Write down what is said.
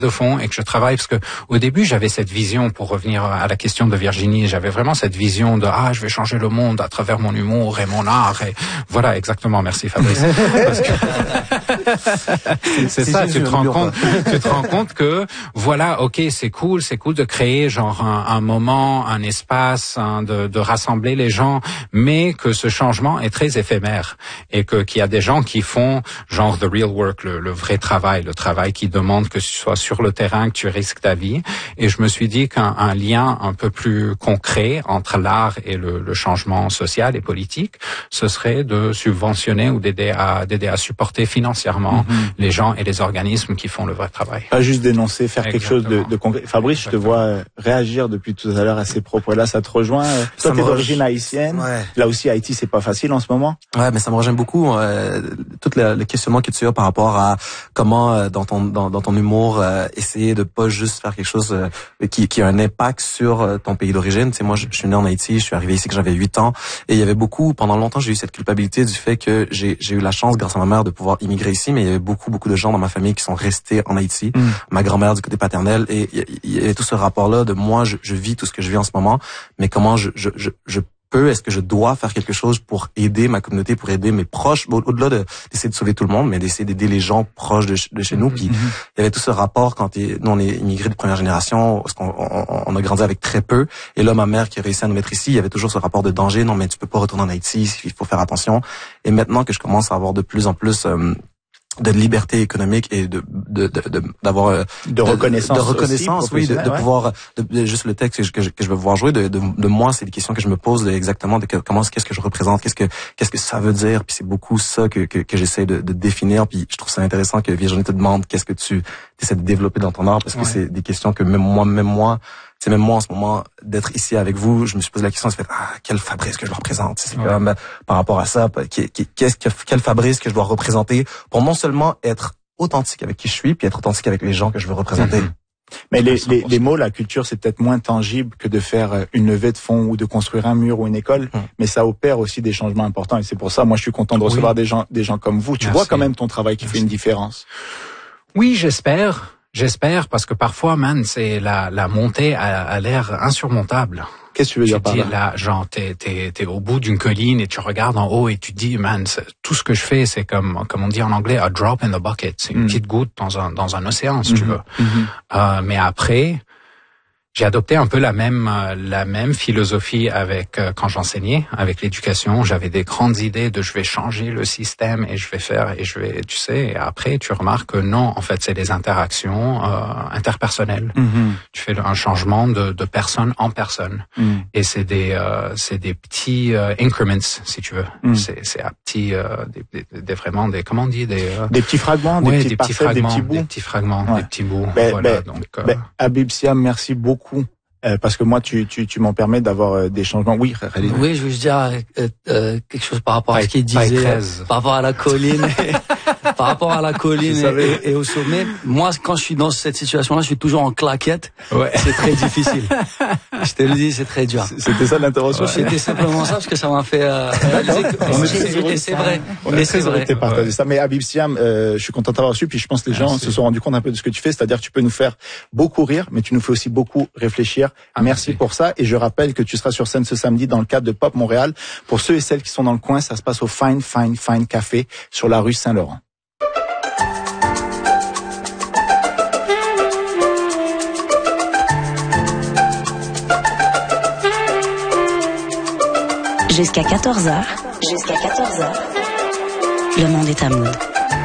de fond et que je travaille, parce que au début j'avais cette vision, pour revenir à la question de Virginie, j'avais vraiment cette vision de je vais changer le monde à travers mon humour et mon art, et voilà, exactement, merci Fabrice. Parce que c'est ça, tu te rends compte que voilà, ok, c'est cool de créer genre un moment, un espace, de rassembler les gens, mais que ce changement est très éphémère et qu'il y a des gens qui font genre the real work, le vrai travail, le travail qui demande que tu sois sur le terrain, que tu risques ta vie. Et je me suis dit qu'un lien un peu plus concret entre l'art et le changement social et politique, ce serait de subventionner ou d'aider à supporter financièrement les gens et les organismes qui font le vrai travail. Pas juste dénoncer, faire quelque chose de concret. Fabrice, je te vois réagir depuis tout à l'heure à ces propos-là. Ça te rejoint? Toi, t'es d'origine haïtienne. Ouais. Là aussi, Haïti, c'est pas facile en ce moment. Ouais, mais ça me rejoint beaucoup. Tout le questionnement que tu as par rapport à comment, dans ton humour, essayer de pas juste faire quelque chose qui a un impact sur ton pays d'origine. Tu sais, moi, je suis né en Haïti, je suis arrivé ici quand j'avais 8 ans, et il y avait beaucoup, pendant longtemps, j'ai eu cette culpabilité du fait que j'ai eu la chance, grâce à ma mère, de pouvoir immigrer ici, mais il y avait beaucoup de gens dans ma famille qui sont restés en Haïti. Ma grand-mère du côté paternel, et il y avait tout ce rapport-là de moi, je vis tout ce que je vis en ce moment, mais comment est-ce que je dois faire quelque chose pour aider ma communauté, pour aider mes proches, au-delà d'essayer de sauver tout le monde, mais d'essayer d'aider les gens proches de chez nous. Puis il y avait tout ce rapport quand nous on est immigrés de première génération, parce qu'on a grandi avec très peu. Et là, ma mère qui a réussi à nous mettre ici, il y avait toujours ce rapport de danger. Non, mais tu peux pas retourner en Haïti, il faut faire attention. Et maintenant que je commence à avoir de plus en plus de liberté économique et d'avoir de reconnaissance aussi, oui, de pouvoir juste le texte que je vais pouvoir jouer de moi, c'est des questions que je me pose exactement de qu'est-ce que je représente, qu'est-ce que ça veut dire, puis c'est beaucoup ça que j'essaie de définir, puis je trouve ça intéressant que Virginie te demande qu'est-ce que tu essaies de développer dans ton art, parce que c'est des questions que même moi en ce moment, d'être ici avec vous, je me suis posé la question, je me suis fait, quel Fabrice que je dois représenter? C'est comme, par rapport à ça, quel Fabrice que je dois représenter pour non seulement être authentique avec qui je suis, puis être authentique avec les gens que je veux représenter. Mais les mots, la culture, c'est peut-être moins tangible que de faire une levée de fonds ou de construire un mur ou une école, mais ça opère aussi des changements importants, et c'est pour ça, moi, je suis content de recevoir des gens comme vous. Tu vois quand même ton travail qui fait une différence. Oui, J'espère, parce que parfois, c'est la montée a l'air insurmontable. Qu'est-ce que tu veux dire par là? Là, genre, t'es au bout d'une colline et tu regardes en haut et tu te dis, tout ce que je fais, c'est comme on dit en anglais, a drop in the bucket. C'est une petite goutte dans un océan, si tu veux. Mais après, j'ai adopté un peu la même philosophie avec quand j'enseignais, avec l'éducation. J'avais des grandes idées de je vais changer le système et tu sais, et après tu remarques que non, en fait, c'est des interactions interpersonnelles. Tu fais un changement de personne en personne. Et c'est des petits increments, si tu veux. C'est à petits vraiment des comment on dit des petits fragments, des petits fragments, des petits fragments, des petits bouts. Habib Siam, merci beaucoup. Parce que moi, tu m'en permets d'avoir des changements. Oui, Khalid. Oui, je veux dire quelque chose par rapport à ce qu'il disait, par rapport à la colline, par rapport à la colline et au sommet. Moi, quand je suis dans cette situation-là, je suis toujours en claquette. Ouais. C'est très difficile. Je te le dis, c'est très dur. C'était ça l'intervention. C'était simplement ça parce que ça m'a fait réaliser que c'est vrai. On est très heureux de partager ça. Mais Habib Siam, je suis content d'avoir reçu. Puis je pense que les gens se sont rendus compte un peu de ce que tu fais, c'est-à-dire que tu peux nous faire beaucoup rire, mais tu nous fais aussi beaucoup réfléchir. Merci pour ça. Et je rappelle que tu seras sur scène ce samedi dans le cadre de Pop Montréal. Pour ceux et celles qui sont dans le coin, ça se passe au Fine Café sur la rue Saint-Laurent. Jusqu'à 14h. Le monde est à Mood.